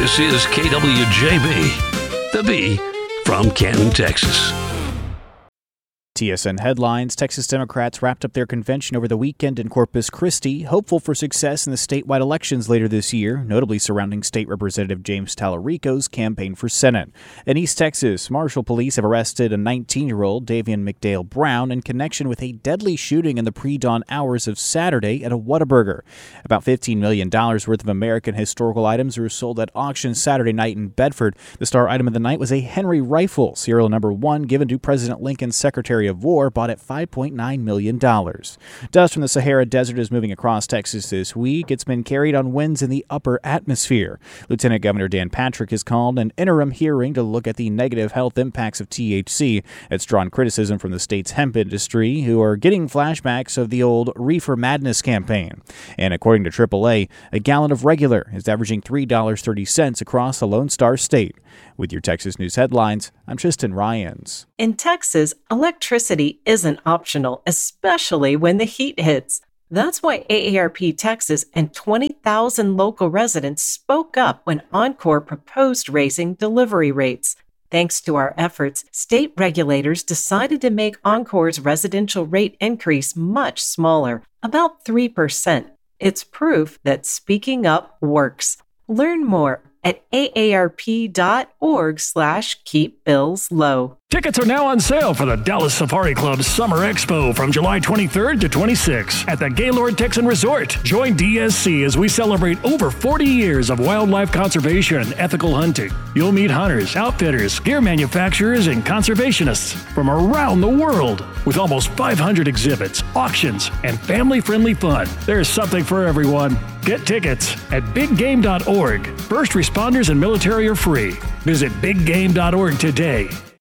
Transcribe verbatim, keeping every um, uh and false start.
This is K W J B, the B from Canton, Texas. T S N headlines. Texas Democrats wrapped up their convention over the weekend in Corpus Christi, hopeful for success in the statewide elections later this year, notably surrounding State Representative James Tallarico's campaign for Senate. In East Texas, Marshall police have arrested a nineteen-year-old, Davian McDale Brown, in connection with a deadly shooting in the pre-dawn hours of Saturday at a Whataburger. About fifteen million dollars worth of American historical items were sold at auction Saturday night in Bedford. The star item of the night was a Henry rifle, serial number one, given to President Lincoln's Secretary of War, bought at five point nine million dollars. Dust from the Sahara Desert is moving across Texas this week. It's been carried on winds in the upper atmosphere. Lieutenant Governor Dan Patrick has called an interim hearing to look at the negative health impacts of T H C. It's drawn criticism from the state's hemp industry, who are getting flashbacks of the old Reefer Madness campaign. And according to triple A, a gallon of regular is averaging three dollars and thirty cents across the Lone Star State. With your Texas News headlines, I'm Tristan Ryans. In Texas, electricity isn't optional, especially when the heat hits. That's why A A R P Texas and twenty thousand local residents spoke up when Oncor proposed raising delivery rates. Thanks to our efforts, state regulators decided to make Oncor's residential rate increase much smaller, about three percent. It's proof that speaking up works. Learn more at aarp.org slash keep bills low. Tickets are now on sale for the Dallas Safari Club's Summer Expo from July twenty-third to twenty-sixth at the Gaylord Texan Resort. Join D S C as we celebrate over forty years of wildlife conservation and ethical hunting. You'll meet hunters, outfitters, gear manufacturers, and conservationists from around the world. With almost five hundred exhibits, auctions, and family-friendly fun, there's something for everyone. Get tickets at big game dot org. First responders and military are free. Visit big game dot org today.